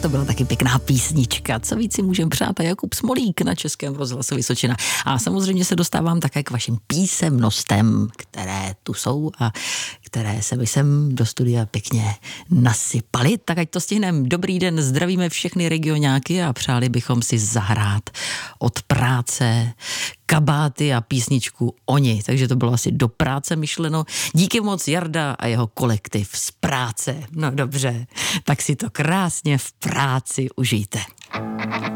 To byla taky pěkná písnička. Co víc si můžeme přát a Jakub Smolík na Českém rozhlasu Vysočina. A samozřejmě se dostávám také k vašim písemnostem, které tu jsou a které se mi sem do studia pěkně nasypaly. Tak ať to stihneme. Dobrý den, zdravíme všechny regionáky a přáli bychom si zahrát od práce kabáty a písničku Oni. Takže to bylo asi do práce myšleno. Díky moc Jarda a jeho kolektiv z práce. No dobře, tak si to krásně v práci užijte.